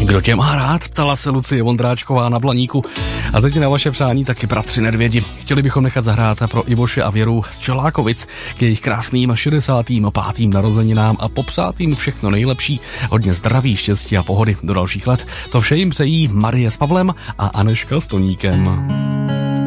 Kdo tě má rád, ptala se Lucie Vondráčková na Blaníku. A teď na vaše přání taky bratři Nedvědi. Chtěli bychom nechat zahrát pro Ivoše a Věru z Čelákovic k jejich krásným 65. narozeninám a popřát jim všechno nejlepší, hodně zdraví, štěstí a pohody do dalších let. To vše jim přejí Marie s Pavlem a Aneška s Toníkem.